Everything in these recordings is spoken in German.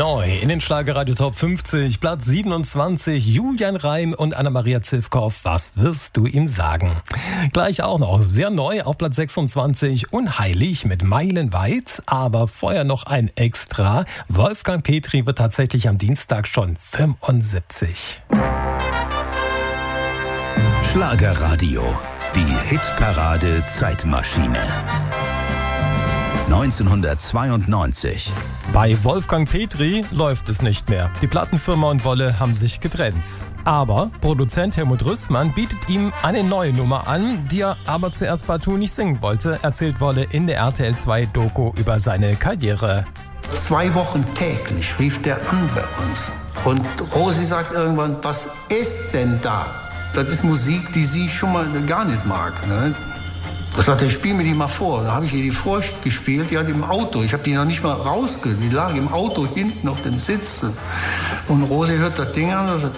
Neu in den Schlagerradio Top 50, Platz 27, Julian Reim und Anna-Maria Zivkow, was wirst du ihm sagen? Gleich auch noch sehr neu auf Platz 26, Unheilig mit Meilenweit, aber vorher noch ein Extra. Wolfgang Petri wird tatsächlich am Dienstag schon 75. Schlagerradio, die Hitparade Zeitmaschine. 1992. Bei Wolfgang Petri läuft es nicht mehr. Die Plattenfirma und Wolle haben sich getrennt. Aber Produzent Helmut Rüssmann bietet ihm eine neue Nummer an, die er aber zuerst partout nicht singen wollte, erzählt Wolle in der RTL 2 Doku über seine Karriere. 2 Wochen täglich rief der an bei uns. Und Rosi sagt irgendwann, was ist denn da? Das ist Musik, die sie schon mal gar nicht mag. Ne? Da sagt er, spiel mir die mal vor. Da habe ich ihr die vorgespielt, die hat im Auto. Ich habe die noch nicht mal rausgehört. Die lag im Auto hinten auf dem Sitz. Und Rosi hört das Ding an und sagt,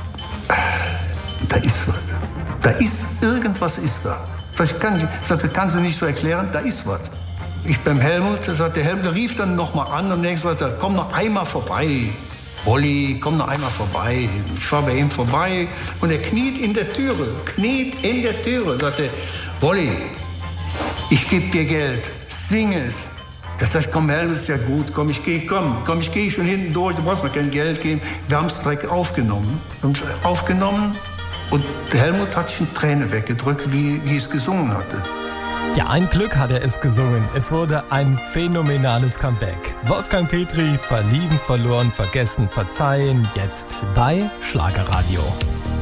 da ist was. Da ist, irgendwas ist da. Sagte, kannst du nicht so erklären, da ist was. Ich beim Helmut, der Helmut rief dann noch mal an und nächstes Mal sagt, komm noch einmal vorbei. Wolli, komm noch einmal vorbei. Ich fahre bei ihm vorbei und er kniet in der Türe. Sagt er, Wolli, ich gebe dir Geld, sing es. Da sag ich, komm, Helmut, ist ja gut, komm, ich gehe schon hinten durch, du brauchst mir kein Geld geben. Wir haben es direkt aufgenommen. Und Helmut hat sich eine Träne weggedrückt, wie es gesungen hatte. Ja, ein Glück hat er es gesungen. Es wurde ein phänomenales Comeback. Wolfgang Petri, verlieben, verloren, vergessen, verzeihen, jetzt bei Schlagerradio.